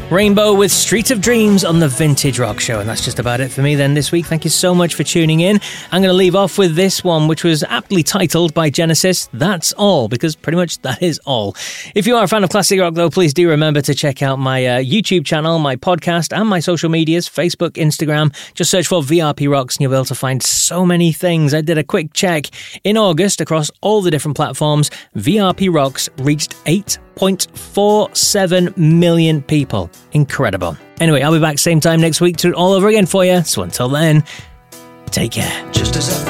Rainbow with Street of Dreams on the Vintage Rock Show. And that's just about it for me then this week. Thank you so much for tuning in. I'm going to leave off with this one, which was aptly titled by Genesis, That's All, because pretty much that is all. If you are a fan of classic rock, though, please do remember to check out my YouTube channel, my podcast, and my social medias, Facebook, Instagram. Just search for VRP Rocks and you'll be able to find so many things. I did a quick check. In August, across all the different platforms, VRP Rocks reached 8.47 million people. Incredible. Anyway, I'll be back same time next week to do it all over again for you. So until then, take care. Just as I